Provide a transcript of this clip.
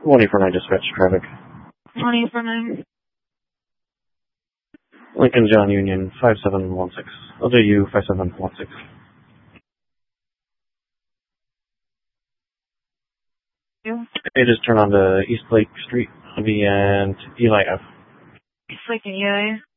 149 dispatch traffic. 149. Lincoln John Union 5716. LJU 5716. Hey, just turn on to East Lake Street and Eli F. East Lake and Eli.